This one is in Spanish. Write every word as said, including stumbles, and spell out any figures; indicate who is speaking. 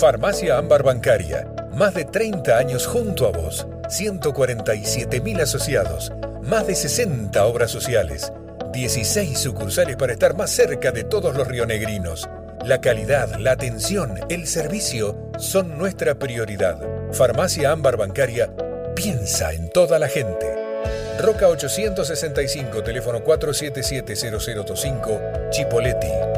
Speaker 1: Farmacia Ámbar Bancaria. Más de treinta años junto a vos. ciento cuarenta y siete mil asociados. Más de sesenta obras sociales. dieciséis sucursales para estar más cerca de todos los rionegrinos. La calidad, la atención, el servicio son nuestra prioridad. Farmacia Ámbar Bancaria piensa en toda la gente. Roca ochocientos sesenta y cinco, teléfono cuatro siete siete cero cero dos cinco, Chipoleti.